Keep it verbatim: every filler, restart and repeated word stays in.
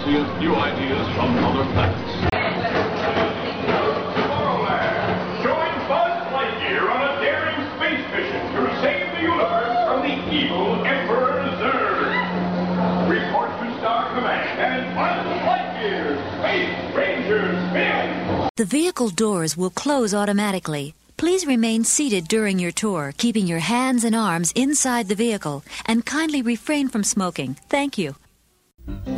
galaxies, new ideas from other planets. Join Buzz Lightyear on a daring space mission to save the universe from the evil Emperor Zurg. Report to Star Command and Buzz Lightyear, Space Ranger spin! The vehicle doors will close automatically. Please remain seated during your tour, keeping your hands and arms inside the vehicle, and kindly refrain from smoking. Thank you.